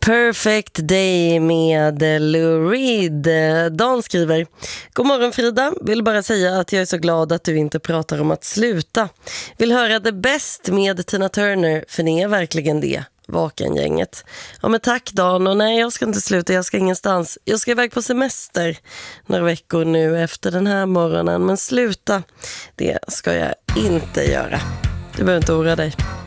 Perfect Day med Lou Reed. Dan skriver: God morgon Frida, vill bara säga att jag är så glad att du inte pratar om att sluta. Vill höra det bäst med Tina Turner, för ni är verkligen det. Vakengänget. Ja men tack Dan, och nej jag ska inte sluta, jag ska ingenstans. Jag ska iväg på semester några veckor nu efter den här morgonen, men sluta, det ska jag inte göra. Du behöver inte oroa dig.